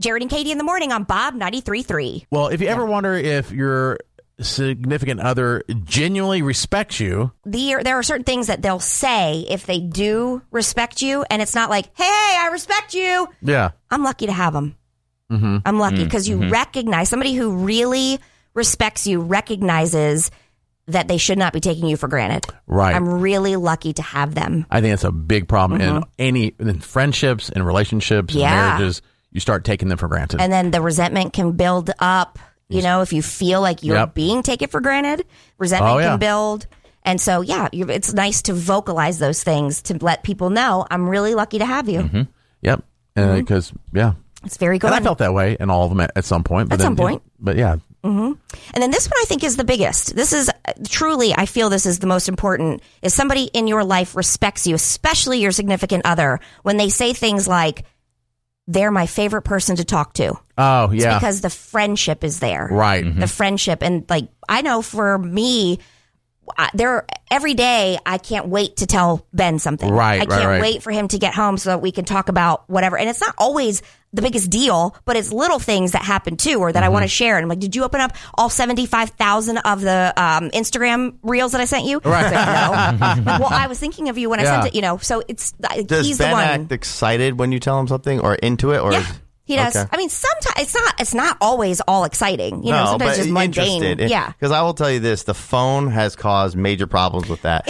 Jared and Katie in the morning on Bob 93.3. Well, if you ever wonder if your significant other genuinely respects you, there are certain things that they'll say if they do respect you, and it's not like, hey, I respect you. Yeah. I'm lucky to have them. Mm-hmm. I'm lucky because you recognize somebody who really respects you, recognizes that they should not be taking you for granted. Right. I'm really lucky to have them. I think that's a big problem in friendships and relationships and marriages. You start taking them for granted. And then the resentment can build up. You know, if you feel like you're being taken for granted, resentment can build. And so, it's nice to vocalize those things to let people know, I'm really lucky to have you. Mm-hmm. Yep. Because, it's very good. And I felt that way in all of them at some point. But but yeah. Mm-hmm. And then this one I think is the biggest. This is truly, I feel this is the most important, is somebody in your life respects you, especially your significant other, when they say things like, they're my favorite person to talk to. Oh, yeah. It's because the friendship is there. Right. The friendship. And like, I know for me, every day I can't wait to tell Ben something. Right. I can't wait for him to get home so that we can talk about whatever. And it's not always the biggest deal, but it's little things that happen too, or that I want to share. And I'm like, did you open up all 75,000 of the Instagram reels that I sent you? Right. No. Well, I was thinking of you when I sent it, so it's, Does he's Ben the one. act excited when you tell him something or into it? Or he does. Okay. I mean, sometimes it's not always all exciting. Sometimes just mundane. Yeah. Because I will tell you this: the phone has caused major problems with that.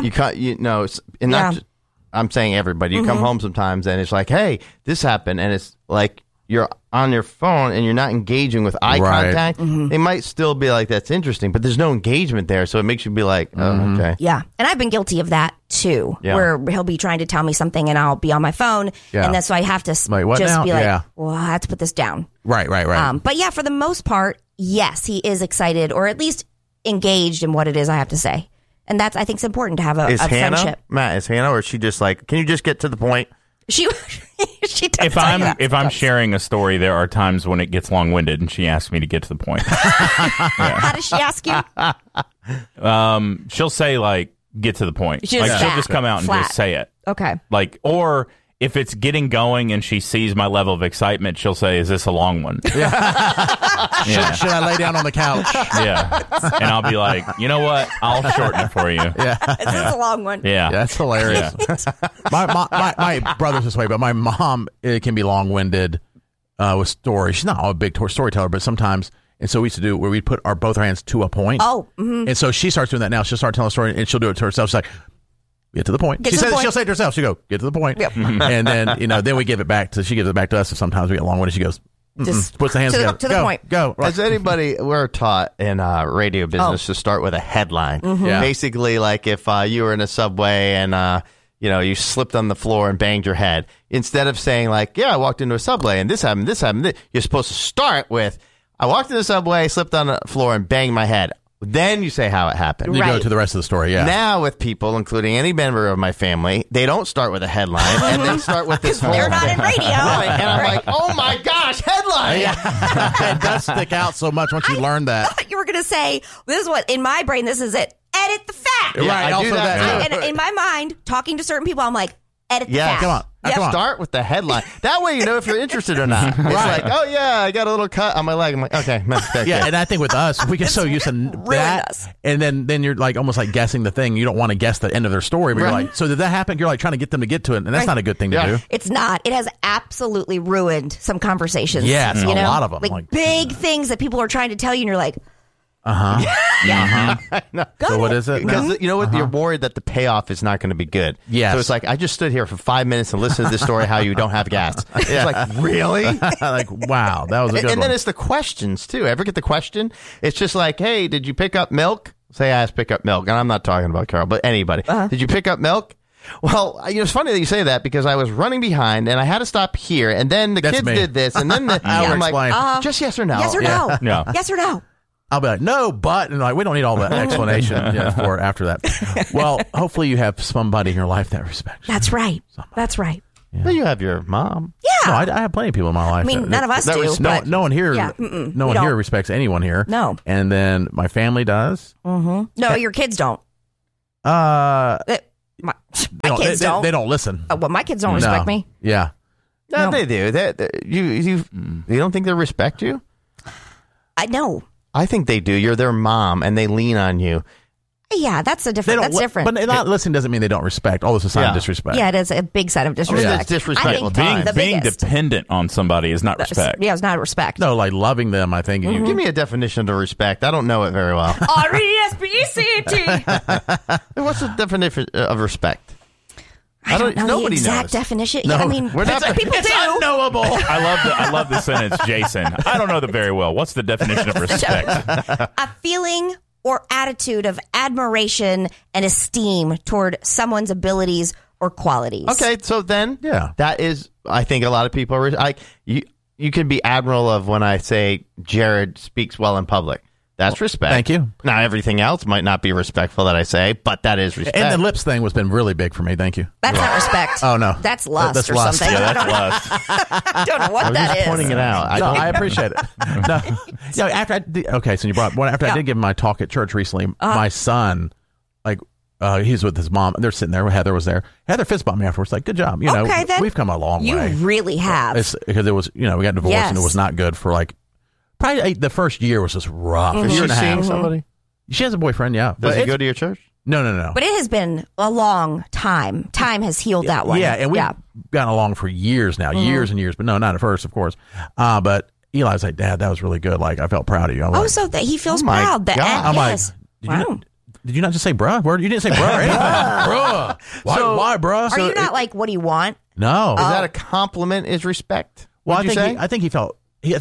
I'm saying everybody. You come home sometimes and it's like, hey, this happened, and it's like you're on your phone and you're not engaging with eye contact. They might still be like, that's interesting, but there's no engagement there, so it makes you be like, oh, okay. Yeah, and I've been guilty of that too, where he'll be trying to tell me something and I'll be on my phone, and that's why I have to just be like, well, I have to put this down. Right. But yeah, for the most part, yes, he is excited, or at least engaged in what it is I have to say. And that's, I think, it's important to have a friendship. Matt, is Hannah, or is she just like, can you just get to the point? She if I'm sharing a story, there are times when it gets long-winded, and she asks me to get to the point. How does she ask you? She'll say, like, get to the point. She'll just come out and just say it. Okay. Like, or if it's getting going and she sees my level of excitement, she'll say, is this a long one? Should I lay down on the couch? Yeah. And I'll be like, you know what? I'll shorten it for you. Yeah. This is a long one. Yeah. That's hilarious. My brother's this way, but my mom can be long-winded with stories. She's not a big storyteller, but sometimes. And so we used to do where we'd put both our hands to a point. Oh. Mm-hmm. And so she starts doing that now. She'll start telling a story, and she'll do it to herself. She's like, get to the point. She'll say it to herself. She'll go, get to the point. Yep. And then, then we give it back she gives it back to us. And sometimes we get long-winded. She goes, just puts the hands together. To the point. Go. As anybody, we're taught in radio business to start with a headline. Mm-hmm. Yeah. Basically, like if you were in a subway and, you slipped on the floor and banged your head, instead of saying like, I walked into a subway and this happened, you're supposed to start with, I walked into the subway, slipped on the floor and banged my head. Then you say how it happened. You go to the rest of the story, Now with people, including any member of my family, they don't start with a headline, and they start with this whole they're not in radio. Right. And I'm like, oh my gosh, headline! It does stick out so much once you learn that. I thought you were going to say, this is what, in my brain, this is it. Edit the fact. Yeah, right, I also do that. And in my mind, talking to certain people, I'm like, edit the fact. Come on. Yep. Come on. Start with the headline. That way you know if you're interested or not. It's like, oh yeah, I got a little cut on my leg. I'm like, okay. And I think with us, we get so used to that. Us. And then you're like almost like guessing the thing. You don't want to guess the end of their story, but you're like, so did that happen? You're like trying to get them to get to it. And that's not a good thing to do. It's not. It has absolutely ruined some conversations. Yes, a lot of them. Like big things that people are trying to tell you, and you're like, So what is it? Because you know what? You're worried that the payoff is not going to be good. Yes. So it's like, I just stood here for 5 minutes and listened to this story how you don't have gas. It's like, really? Like, wow, that was a good one. And then it's the questions, too. Ever get the question? It's just like, hey, did you pick up milk? Say I asked pick up milk. And I'm not talking about Carol, but anybody. Did you pick up milk? Well, it's funny that you say that because I was running behind and I had to stop here. And then the kids did this. And then I'm like, just yes or no? Yes or no? No. Yes or no? I'll be like, no, but, and like, we don't need all that explanation for after that. Well, hopefully you have somebody in your life that respects you. That's right. Somebody. That's right. Yeah. Well, you have your mom. Yeah. No, I have plenty of people in my life. I mean, none of us do. But no one here. Yeah, no one here respects anyone here. No. And then my family does. Mm-hmm. No, your kids don't. My kids don't. They don't listen. Well, my kids don't respect me. Yeah. No, they do. You don't think they respect you? I know. I think they do. You're their mom, and they lean on you. Yeah, that's different. But not listening doesn't mean they don't respect. Oh, it's a sign of disrespect. Yeah, it is a big sign of disrespect. It's disrespectful. Being dependent on somebody is not respect. Yeah, it's not respect. No, like loving them, I think. Give me a definition of respect. I don't know it very well. RESPECT. What's the definition of respect? I don't know nobody the exact knows. definition. No, I mean, we're not- people It's do. unknowable. I love the sentence, Jason. I don't know that very well. What's the definition of respect? A feeling or attitude of admiration and esteem toward someone's abilities or qualities. Okay, so then, Yeah. that is. I think a lot of people are. You can be admiral of when I say Jared speaks well in public. That's respect. Thank you. Now, everything else might not be respectful that I say, but that is respect. And the lips thing has been really big for me. Thank you. That's not respect. Oh, no. That's lust That's or lust. something. Yeah, I don't that's know. lust. I don't know what I'm that just is. pointing it out. No, I appreciate it. No, after I did, okay, so you brought after I did give my talk at church recently, my son, he's with his mom, and they're sitting there. Heather was there. Heather fist bumped me afterwards, like, "Good job, Okay, then we've come a long You way." really have. It's because it was, we got divorced, and it Yes. was not good for probably the first year was just rough. Is Year she and a half. seeing somebody? She has a boyfriend, yeah. Does But he it's- go to your church? No. But it has been a long time. Time has healed that one. Yeah, and we've gotten along for years now, years and years. But no, not at first, of course. But Eli's like, "Dad, that was really good. Like, I felt proud of you." I'm like, So that he feels Oh my proud. That God. I'm yes. like, did you not just say bruh? Word? You didn't say bruh or anything. Bruh. Why bruh? Are you not like, what do you want? No. Is that a compliment? Is respect? Well, What'd you say? I think he felt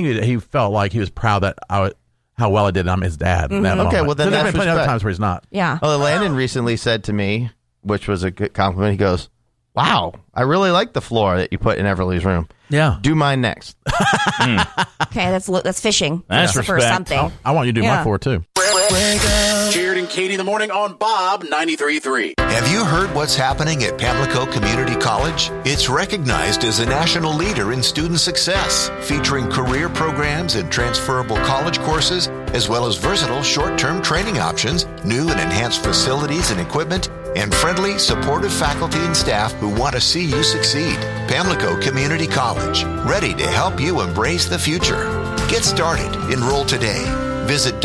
like he was proud that how well I did. And I'm his dad. in that Okay, moment. well, then So there's that's been plenty of other respect. times where he's not. Yeah. Well, Landon recently said to me, which was a good compliment. He goes, "Wow, I really like the floor that you put in Everly's room. Yeah. Do mine next." Okay, that's fishing. That's for respect. something. I want you to do Yeah. my floor too. Jared and Katie in the morning on Bob 93.3. Have you heard what's happening at Pamlico Community College? It's recognized as a national leader in student success, featuring career programs and transferable college courses, as well as versatile short-term training options, new and enhanced facilities and equipment, and friendly, supportive faculty and staff who want to see you succeed. Pamlico Community College, ready to help you embrace the future. Get started. Enroll today. Visit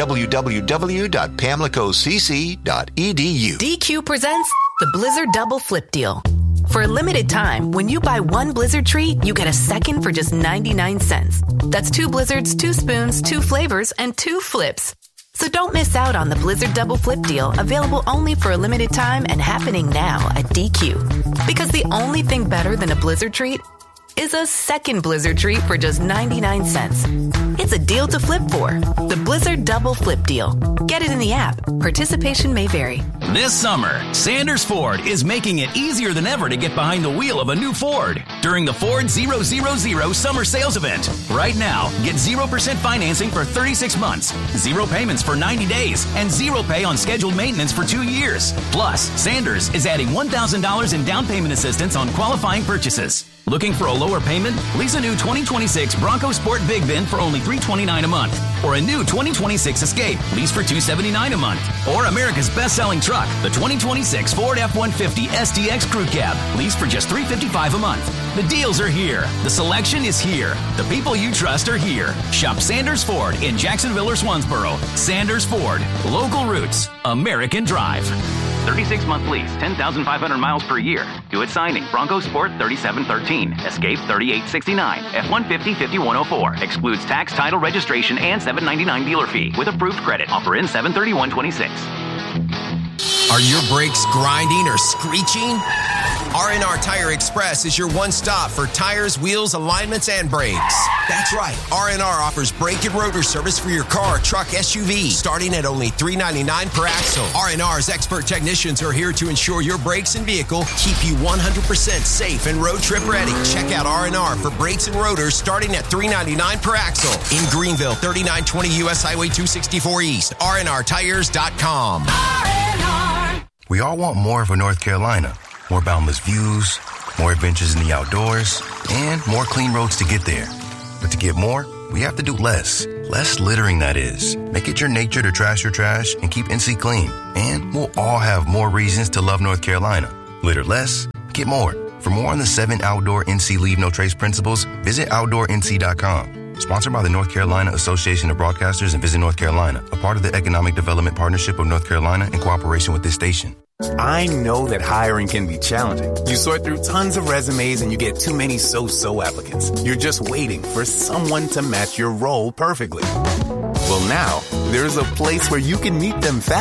www.pamlicocc.edu. DQ presents the Blizzard Double Flip Deal. For a limited time, when you buy one Blizzard treat, you get a second for just 99 cents. That's 2 Blizzards, 2 spoons, 2 flavors, and 2 flips. So don't miss out on the Blizzard Double Flip Deal, available only for a limited time and happening now at DQ. Because the only thing better than a Blizzard treat is a second Blizzard treat for just 99 cents. It's a deal to flip for. The Blizzard Double Flip Deal. Get it in the app. Participation may vary. This summer, Sanders Ford is making it easier than ever to get behind the wheel of a new Ford during the Ford 000 Summer Sales Event. Right now, get 0% financing for 36 months, 0 payments for 90 days, and 0 pay on scheduled maintenance for 2 years. Plus, Sanders is adding $1,000 in down payment assistance on qualifying purchases. Looking for a lower payment? Lease a new 2026 Bronco Sport Big Bin for only $329 a month. Or a new 2026 Escape, lease for $279 a month. Or America's best-selling truck, the 2026 Ford F-150 SDX Crew Cab, lease for just $355 a month. The deals are here. The selection is here. The people you trust are here. Shop Sanders Ford in Jacksonville or Swansboro. Sanders Ford. Local roots. American drive. 36-month lease, 10,500 miles per year. Do it signing. Bronco Sport 3713. Escape 3869. F-150 5104. Excludes tax, title, registration, and $799 dealer fee. With approved credit. Offer in 7/31/26. Are your brakes grinding or screeching? R&R Tire Express is your one-stop for tires, wheels, alignments, and brakes. That's right. R&R offers brake and rotor service for your car, truck, SUV, starting at only $399 per axle. R&R's expert technicians are here to ensure your brakes and vehicle keep you 100% safe and road trip ready. Check out R&R for brakes and rotors starting at $399 per axle. In Greenville, 3920 U.S. Highway 264 East. RNRTires.com. We all want more for North Carolina. More boundless views, more adventures in the outdoors, and more clean roads to get there. But to get more, we have to do less. Less littering, that is. Make it your nature to trash your trash and keep NC clean. And we'll all have more reasons to love North Carolina. Litter less, get more. For more on the 7 Outdoor NC Leave No Trace principles, visit OutdoorNC.com. Sponsored by the North Carolina Association of Broadcasters and Visit North Carolina, a part of the Economic Development Partnership of North Carolina in cooperation with this station. I know that hiring can be challenging. You sort through tons of resumes and you get too many so-so applicants. You're just waiting for someone to match your role perfectly. Well, now, there's a place where you can meet them fast.